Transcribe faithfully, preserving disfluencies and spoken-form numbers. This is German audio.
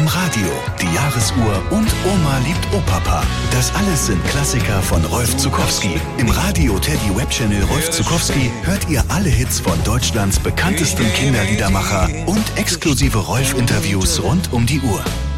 am Radio, die Jahresuhr und Oma liebt Opapa. Das alles sind Klassiker von Rolf Zuckowski. Im Radio Teddy Web Channel Rolf Zuckowski hört ihr alle Hits von Deutschlands bekanntesten Kinderliedermacher und exklusive Rolf-Interviews rund um die Uhr.